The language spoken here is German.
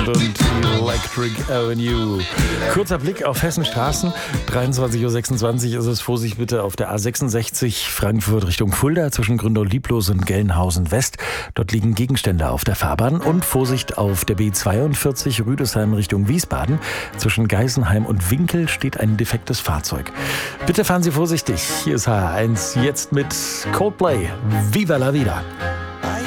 und Electric Avenue. Kurzer Blick auf Hessens Straßen. 23.26 Uhr ist es. Vorsicht bitte auf der A66 Frankfurt Richtung Fulda zwischen Gründow-Lieblos und Gelnhausen West. Dort liegen Gegenstände auf der Fahrbahn. Und Vorsicht auf der B42 Rüdesheim Richtung Wiesbaden. Zwischen Geisenheim und Winkel steht ein defektes Fahrzeug. Bitte fahren Sie vorsichtig. Hier ist H1 jetzt mit Coldplay. Viva la vida.